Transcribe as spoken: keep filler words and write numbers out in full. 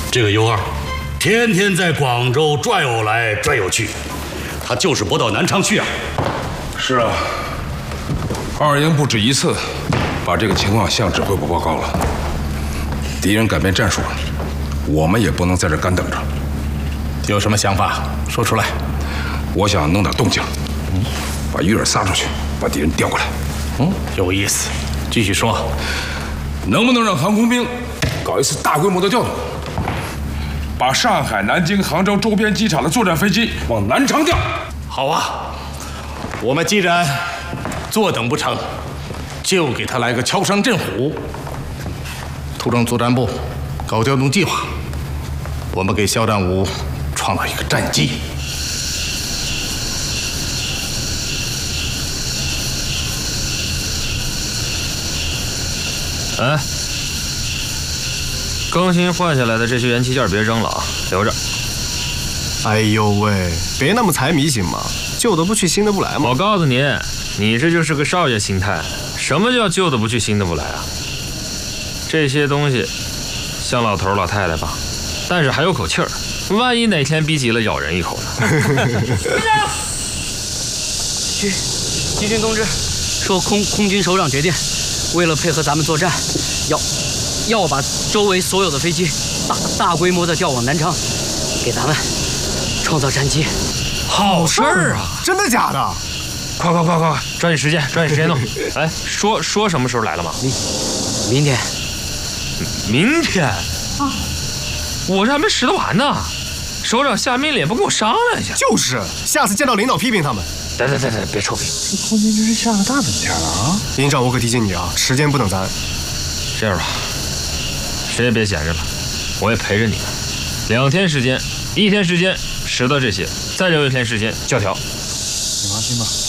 这个尤二，天天在广州转悠来转悠去，他就是不到南昌去啊。 是啊，二营不止一次把这个情况向指挥部报告了。敌人改变战术了，我们也不能在这干等着。 有什么想法说出来？ 我想弄点动静，把鱼饵撒出去，把敌人调过来。 嗯，有意思。继续说， 能不能让航空兵搞一次大规模的调动，把上海、南京、杭州周边机场的作战飞机往南昌调？ 好啊，我们既然坐等不成，就给他来个敲山震虎。土政作战部搞调动计划，我们给肖战武创造一个战机。 哎，更新换下来的这些元器件别扔了啊，留着。 哎呦喂，别那么财迷行吗？旧的不去，新的不来嘛。 我告诉你，你这就是个少爷心态。什么叫旧的不去，新的不来啊？这些东西像老头老太太吧，但是还有口气儿，万一哪天逼急了咬人一口呢？ 徐徐军同志说，空空军首长决定，为了配合咱们作战，要要把周围所有的飞机大大规模的调往南昌，给咱们创造战机。 好事儿啊！ 真的假的？ 快快快快，抓紧时间，抓紧时间弄！哎，说说什么时候来了吗？ 明明天。 明天啊，我这还没使得完呢。首长下命令不跟我商量一下？ 就是，下次见到领导批评他们。 对对对对，别臭屁！ 这空军真是下了大本钱了啊！ 营长，我可提醒你啊，时间不等咱。 这样吧，谁也别闲着了，我也陪着你们。两天时间，一天时间拾到这些，再留一天时间教条。 你放心吧。